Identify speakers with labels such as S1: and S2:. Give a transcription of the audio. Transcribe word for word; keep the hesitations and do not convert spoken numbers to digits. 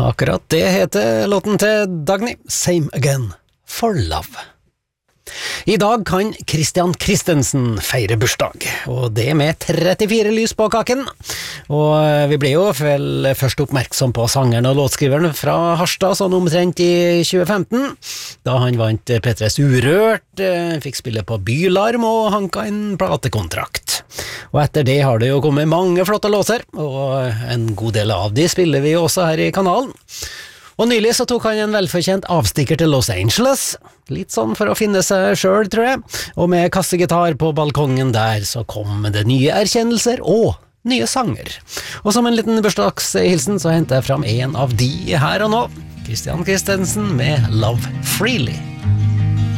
S1: Akkurat det heter låten til Dagny, Same Again, For Love. I dag kan Christian Christensen feire bursdag, og det med trettifire lys på kaken. Og vi ble jo vel først oppmerksom på sangeren og låtskriveren fra Harstad sånn omtrent i tjue femten, da han vant P tres Urørt, fikk spille på Bylarm og hanka en platekontrakt. Og etter det har det jo kommet mange flotte låser, og en god del av de spiller vi også her i kanalen. Og nylig så tok han en velfortjent avstikker til Los Angeles, litt sånn for å finne seg selv, tror jeg, og med kassegitar på balkongen der så kom det nye erkjennelser og nye sanger. Og som en liten bursdagshilsen så hentet jeg fram en av de her og nå, Christian Christensen med Love Freely.